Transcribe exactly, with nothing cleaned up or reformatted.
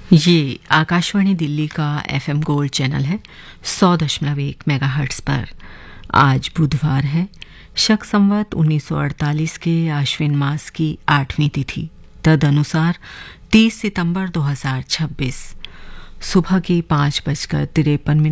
ये आकाशवाणी दिल्ली का FM gold channel है सौ दशमलव एक मेगाहर्ट्ज पर। आज बुधवार है, शक संवत उन्नीस सौ अड़तालीस के आश्विन मास की आठवीं तिथि, तदनुसार तीस सितंबर दो हज़ार छब्बीस। सुबह के पाँच बजकर तिरपन मिनट